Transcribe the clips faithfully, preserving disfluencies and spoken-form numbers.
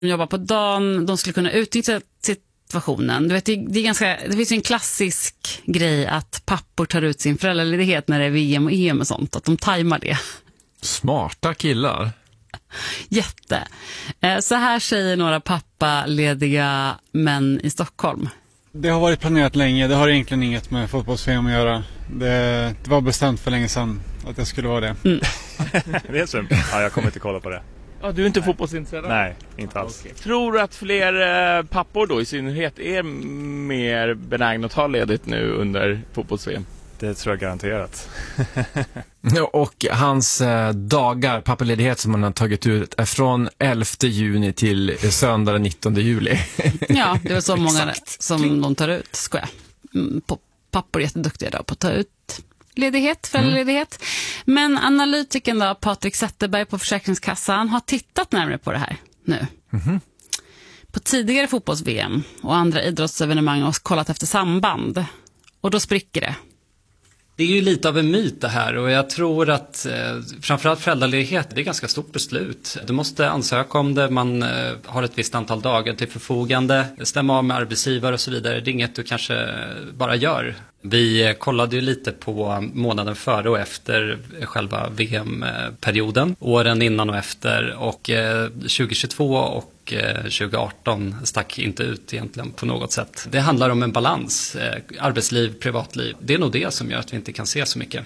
De jobbar på dagen, de skulle kunna utnyttja situationen. Du vet, det, det, är ganska, det finns ju en klassisk grej att pappor tar ut sin föräldraledighet när det är V M och E M och sånt, att de tajmar det. Smarta killar. Jätte. Så här säger några pappalediga män i Stockholm. Det har varit planerat länge. Det har egentligen inget med fotbolls-V M att göra. Det, det var bestämt för länge sedan att det skulle vara det. Mm. Det är så. Ja, jag kommer inte kolla på det. Ja, du är inte fotbollsintresserad? Nej, inte alls. Okay. Tror du att fler eh, pappor då i synnerhet är mer benägna att ta ledigt nu under fotbolls-V M? Det tror jag garanterat. Och hans eh, dagar, pappaledighet som han har tagit ut är från elfte juni till söndag den nittonde juli. Ja, det är så många som de tar ut, ska jag. Mm, pappor är jätteduktiga idag på att ta ut ledighet, föräldraledighet. Mm. Men analytikern då, Patrik Zetterberg på Försäkringskassan har tittat närmare på det här nu. Mm-hmm. På tidigare fotbolls-V M och andra idrottsevenemang och kollat efter samband. Och då spricker det. Det är ju lite av en myt det här och jag tror att eh, framförallt föräldraledighet, det är ganska stort beslut. Du måste ansöka om det, man eh, har ett visst antal dagar till förfogande, stämma av med arbetsgivare och så vidare. Det är inget du kanske bara gör. Vi eh, kollade ju lite på månaden före och efter själva V M-perioden, åren innan och efter, och eh, tjugohundratjugotvå och tjugoarton stack inte ut egentligen på något sätt. Det handlar om en balans, eh, arbetsliv, privatliv. Det är nog det som gör att vi inte kan se så mycket.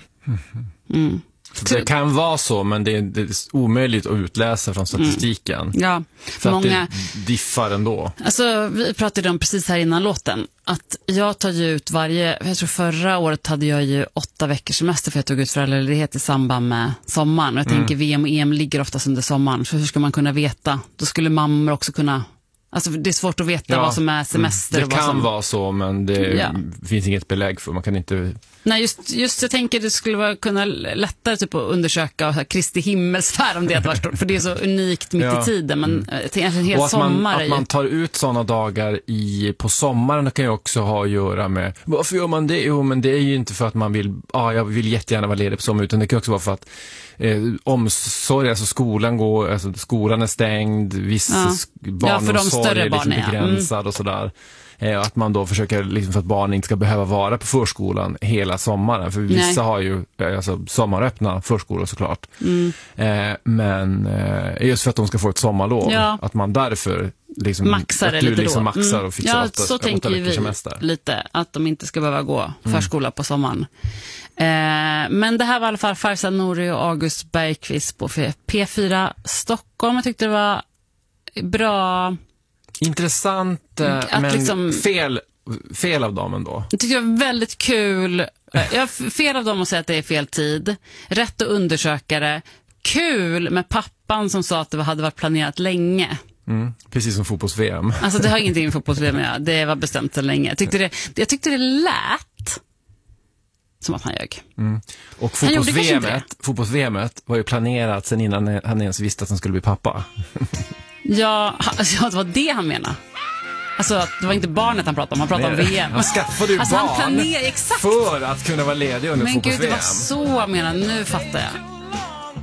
Mm. Det kan vara så, men det är, det är omöjligt att utläsa från statistiken. Mm. Ja, för många... att det diffar ändå. Alltså, vi pratade om precis här innan låten att jag tar ju ut varje, jag tror förra året hade jag ju åtta veckors semester för jag tog ut föräldraledighet i samband med sommaren. Och jag mm. tänker V M och E M ligger oftast under sommaren, så hur ska man kunna veta? Då skulle mammor också kunna... Alltså det är svårt att veta ja, vad som är semester. Det och vad kan som... vara så, men det ja. finns inget belägg för. Man kan inte... Nej, just, just jag tänker det skulle vara kunna lättare typ, att undersöka och, Kristi himmelsfärd om det hade varit stort. För det är så unikt mitt ja. i tiden. Men mm. en hel och att sommar man, är att man tar ut sådana dagar i, på sommaren kan ju också ha att göra med... Varför gör man det? Jo, men det är ju inte för att man vill... Ja, jag vill jättegärna vara ledig på sommaren. Utan det kan också vara för att eh, omsorg, alltså skolan går... Alltså skolan är stängd. Viss ja. barnomsorg ja, är liksom barn, begränsad ja. mm. och sådär. Att man då försöker liksom för att barn inte ska behöva vara på förskolan hela sommaren. För vissa Nej. har ju alltså, sommaröppna förskolor såklart. Mm. Eh, men eh, just för att de ska få ett sommarlov. Ja. Att man därför liksom, maxar det att du lite liksom då. maxar Mm. och fixar ja, åtta, så åtta tänker vi semester. Lite. Att de inte ska behöva gå förskola mm. på sommaren. Eh, men det här var i alla fall Farzad Nouri och August Bergqvist på P fyra Stockholm. Jag tyckte det var bra... Intressant, att men liksom, fel, fel av dem ändå. Jag tycker det var väldigt kul. Jag fel av dem att säga att det är fel tid. Rätt att undersöka det. Kul med pappan som sa att det hade varit planerat länge. Mm, precis som fotbolls-V M. Alltså det har ingenting med fotbolls-V M. Det var bestämt så länge. Jag tyckte det, jag tyckte det lät som att han ljög. Mm. Och fotbolls-V M fotbolls-V M var ju planerat sen innan han ens visste att han skulle bli pappa. Ja, alltså, det var det han menade. Alltså, det var inte barnet han pratade om, han pratade Nej, om V M. Han skaffade ju alltså, barn han planer, exakt. för att kunna vara ledig under fotbolls-V M. Men gud, det var så jag menade, nu fattar jag.